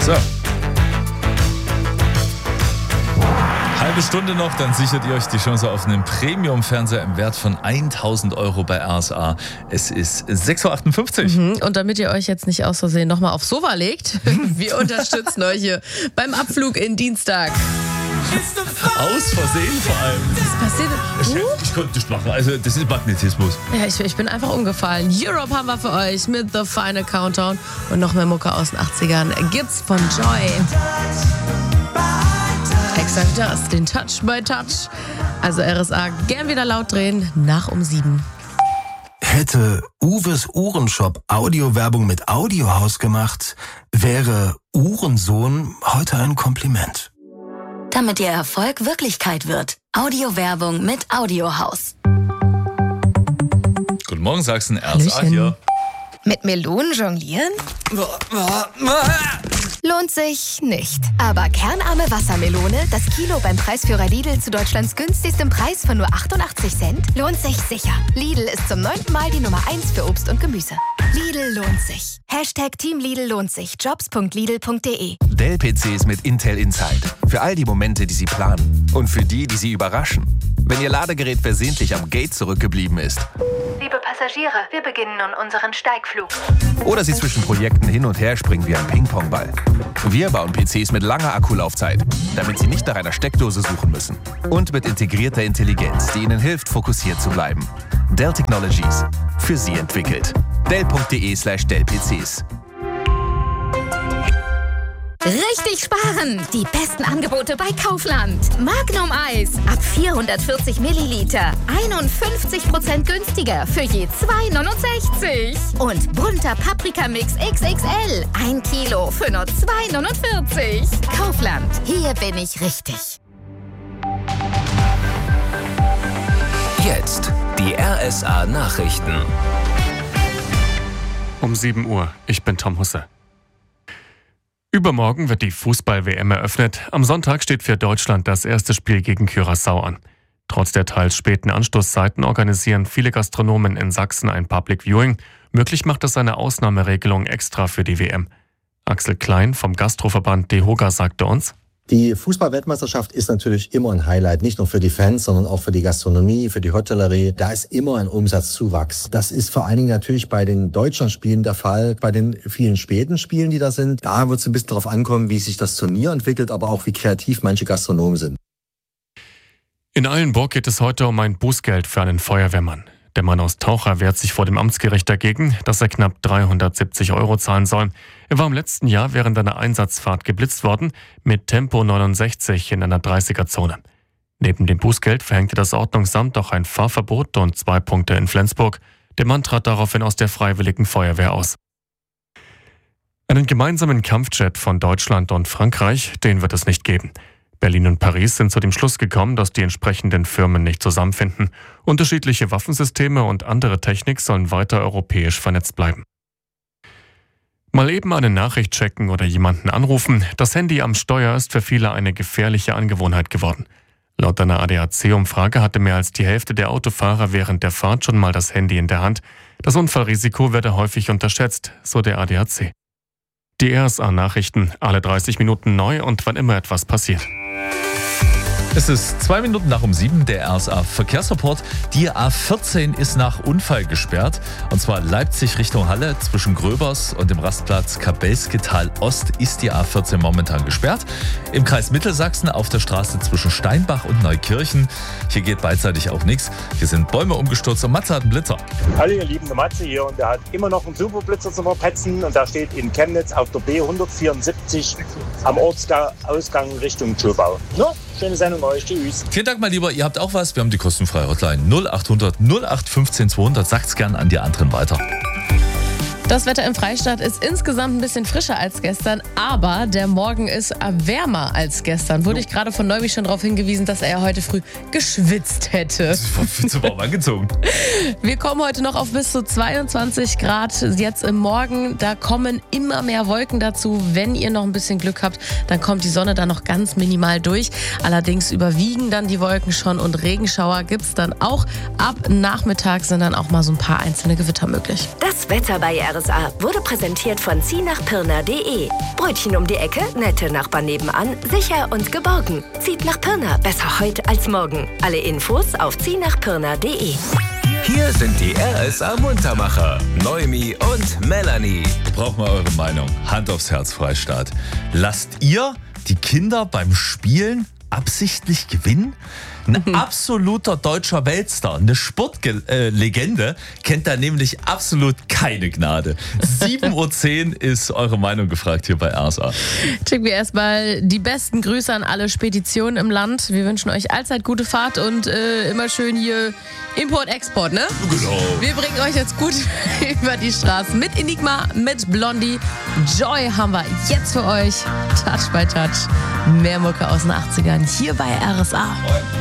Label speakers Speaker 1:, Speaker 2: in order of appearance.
Speaker 1: So. Halbe Stunde noch, dann sichert ihr euch die Chance auf einen Premium-Fernseher im Wert von 1.000 Euro bei RSA. Es ist 6.58 Uhr.
Speaker 2: Und damit ihr euch jetzt nicht aus Versehen nochmal aufs Sofa legt, wir unterstützen euch hier beim Abflug in Dienstag.
Speaker 1: Aus Versehen vor allem.
Speaker 2: Was passiert?
Speaker 1: Ich konnte nicht machen, also das ist Magnetismus.
Speaker 2: Ja, ich bin einfach umgefallen. Europe haben wir für euch mit The Final Countdown. Und noch mehr Mucke aus den 80ern gibt's von Joy. Exakt das, den Touch by Touch. Also RSA gern wieder laut drehen, nach um 7.
Speaker 3: Hätte Uwes Uhrenshop Audiowerbung mit Audiohaus gemacht, wäre Uhrensohn heute ein Kompliment.
Speaker 4: Damit Ihr Erfolg Wirklichkeit wird. Audiowerbung mit Audiohaus.
Speaker 1: Guten Morgen, Sachsen, RSA hier.
Speaker 5: Mit Melonen jonglieren? Lohnt sich nicht. Aber kernarme Wassermelone, das Kilo beim Preisführer Lidl zu Deutschlands günstigstem Preis von nur 88 Cent, lohnt sich sicher. Lidl ist zum 9. Mal die Nummer 1 für Obst und Gemüse. Lidl lohnt sich. Team Lidl lohnt sich. Jobs.lidl.de.
Speaker 6: Dell-PCs mit Intel Inside. Für all die Momente, die Sie planen. Und für die, die Sie überraschen. Wenn Ihr Ladegerät versehentlich am Gate zurückgeblieben ist.
Speaker 5: Liebe Passagiere, wir beginnen nun unseren Steigflug.
Speaker 6: Oder Sie zwischen Projekten hin und her springen wie ein Ping-Pong-Ball. Wir bauen PCs mit langer Akkulaufzeit, damit Sie nicht nach einer Steckdose suchen müssen. Und mit integrierter Intelligenz, die Ihnen hilft, fokussiert zu bleiben. Dell Technologies. Für Sie entwickelt. Dell.de/Dell-PCs.
Speaker 7: Richtig sparen! Die besten Angebote bei Kaufland. Magnum Eis ab 440 Milliliter. 51% günstiger für je 2,69. Und bunter Paprikamix XXL. 1 Kilo für nur 2,49. Kaufland. Hier bin ich richtig.
Speaker 8: Jetzt die RSA Nachrichten.
Speaker 9: Um 7 Uhr. Ich bin Tom Husse. Übermorgen wird die Fußball-WM eröffnet. Am Sonntag steht für Deutschland das erste Spiel gegen Curaçao an. Trotz der teils späten Anstoßzeiten organisieren viele Gastronomen in Sachsen ein Public Viewing. Möglich macht es eine Ausnahmeregelung extra für die WM. Axel Klein vom Gastroverband DEHOGA sagte uns:
Speaker 10: Die Fußball-Weltmeisterschaft ist natürlich immer ein Highlight, nicht nur für die Fans, sondern auch für die Gastronomie, für die Hotellerie. Da ist immer ein Umsatzzuwachs. Das ist vor allen Dingen natürlich bei den Deutschlandspielen der Fall. Bei den vielen späten Spielen, die da sind, da wird es ein bisschen darauf ankommen, wie sich das Turnier entwickelt, aber auch wie kreativ manche Gastronomen sind.
Speaker 9: In Eilenburg geht es heute um ein Bußgeld für einen Feuerwehrmann. Der Mann aus Taucher wehrt sich vor dem Amtsgericht dagegen, dass er knapp 370 € zahlen soll. Er war im letzten Jahr während einer Einsatzfahrt geblitzt worden, mit Tempo 69 in einer 30er-Zone. Neben dem Bußgeld verhängte das Ordnungsamt auch ein Fahrverbot und 2 Punkte in Flensburg. Der Mann trat daraufhin aus der Freiwilligen Feuerwehr aus. Einen gemeinsamen Kampfjet von Deutschland und Frankreich, den wird es nicht geben. Berlin und Paris sind zu dem Schluss gekommen, dass die entsprechenden Firmen nicht zusammenfinden. Unterschiedliche Waffensysteme und andere Technik sollen weiter europäisch vernetzt bleiben. Mal eben eine Nachricht checken oder jemanden anrufen. Das Handy am Steuer ist für viele eine gefährliche Angewohnheit geworden. Laut einer ADAC-Umfrage hatte mehr als die Hälfte der Autofahrer während der Fahrt schon mal das Handy in der Hand. Das Unfallrisiko werde häufig unterschätzt, so der ADAC. Die RSA-Nachrichten, alle 30 Minuten neu und wann immer etwas passiert.
Speaker 1: Es ist 2 Minuten nach um 7, der RSA-Verkehrsreport. Die A14 ist nach Unfall gesperrt. Und zwar Leipzig Richtung Halle zwischen Gröbers und dem Rastplatz Kabelsketal Ost ist die A14 momentan gesperrt. Im Kreis Mittelsachsen auf der Straße zwischen Steinbach und Neukirchen. Hier geht beidseitig auch nichts. Hier sind Bäume umgestürzt und Matze hat einen Blitzer.
Speaker 11: Hallo ihr lieben, der Matze hier und der hat immer noch einen Superblitzer zum Verpetzen. Und da steht in Chemnitz auf der B174 am Ortsausgang Richtung Schöbau. No? Schöne Sendung euch. Tschüss.
Speaker 1: Vielen Dank, mein Lieber. Ihr habt auch was. Wir haben die kostenfreie Hotline 0800 0815 200. Sagt's gern an die anderen weiter.
Speaker 2: Das Wetter im Freistaat ist insgesamt ein bisschen frischer als gestern, aber der Morgen ist wärmer als gestern. Wurde ich gerade von Neubi schon darauf hingewiesen, dass er ja heute früh geschwitzt hätte.
Speaker 1: Das war viel zu warm angezogen.
Speaker 2: Wir kommen heute noch auf bis zu 22 Grad jetzt im Morgen. Da kommen immer mehr Wolken dazu. Wenn ihr noch ein bisschen Glück habt, dann kommt die Sonne da noch ganz minimal durch. Allerdings überwiegen dann die Wolken schon und Regenschauer gibt es dann auch. Ab Nachmittag sind dann auch mal so ein paar einzelne Gewitter möglich.
Speaker 4: Das Wetter bei
Speaker 12: RSA wurde präsentiert von zieh-nach-pirna.de. Brötchen um die Ecke, nette Nachbarn nebenan, sicher und geborgen. Zieht nach Pirna, besser heute als morgen. Alle Infos auf zieh-nach-pirna.de.
Speaker 8: Hier sind die RSA Muntermacher, Noemi und Melanie.
Speaker 1: Braucht mal eure Meinung. Hand aufs Herz, Freistaat. Lasst ihr die Kinder beim Spielen absichtlich gewinnen? Ein absoluter deutscher Weltstar, eine Sportlegende, kennt da nämlich absolut keine Gnade. 7:10 Uhr ist eure Meinung gefragt hier bei RSA.
Speaker 2: Schicken wir erstmal die besten Grüße an alle Speditionen im Land. Wir wünschen euch allzeit gute Fahrt und immer schön hier Import-Export, ne?
Speaker 1: Genau.
Speaker 2: Wir bringen euch jetzt gut über die Straßen mit Enigma, mit Blondie. Joy haben wir jetzt für euch. Touch by Touch. Mehr Mucke aus den 80ern hier bei RSA.